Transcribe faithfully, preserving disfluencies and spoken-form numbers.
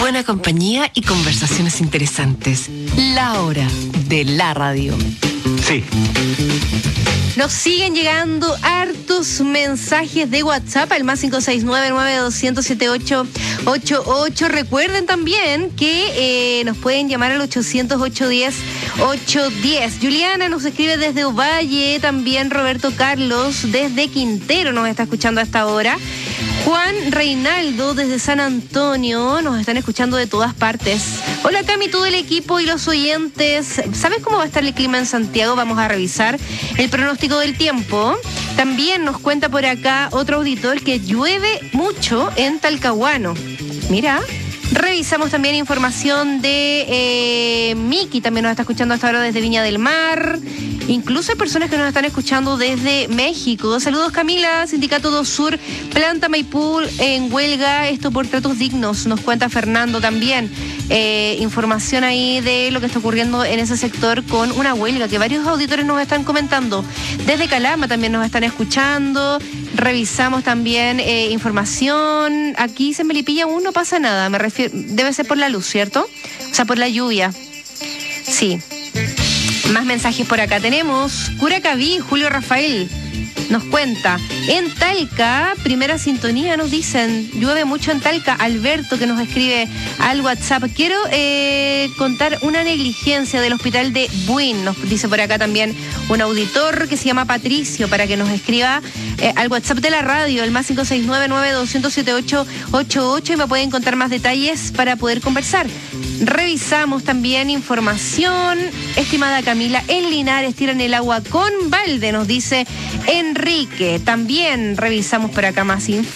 buena compañía y conversaciones interesantes. La hora de la radio. Sí. Nos siguen llegando hartos mensajes de WhatsApp al más cinco seis nueve, nueve dos cero cero, siete ocho ocho ocho. Recuerden también que eh, nos pueden llamar al ochocientos, ochocientos diez, ochocientos diez. Juliana nos escribe desde Ovalle, también Roberto Carlos desde Quintero nos está escuchando a esta hora. Juan Reinaldo desde San Antonio, nos están escuchando de todas partes. Hola Cami, todo el equipo y los oyentes. ¿Sabes cómo va a estar el clima en Santiago? Vamos a revisar el pronóstico del tiempo. También nos cuenta por acá otro auditor que llueve mucho en Talcahuano. Mira, revisamos también información de eh, Miki, también nos está escuchando hasta ahora desde Viña del Mar. Incluso hay personas que nos están escuchando desde México. Saludos Camila, Sindicato dos Sur, Planta Maipú en huelga, esto por tratos dignos, nos cuenta Fernando también. Eh, información ahí de lo que está ocurriendo en ese sector con una huelga que varios auditores nos están comentando. Desde Calama también nos están escuchando. Revisamos también eh, información. Aquí en Melipilla aún no pasa nada, me refiero, debe ser por la luz, ¿cierto? O sea, por la lluvia. Sí. Más mensajes por acá tenemos. Curacaví, Julio Rafael nos cuenta. En Talca, primera sintonía nos dicen. Llueve mucho en Talca. Alberto que nos escribe al WhatsApp. Quiero eh, contar una negligencia del hospital de Buin. Nos dice por acá también un auditor que se llama Patricio para que nos escriba eh, al WhatsApp de la radio, el más cinco seis nueve, nueve dos cero cero, siete ocho ocho ocho y me pueden contar más detalles para poder conversar. Revisamos también información. Estimada Camila, en Linares tiran el agua con balde, nos dice Enrique. También revisamos por acá más info.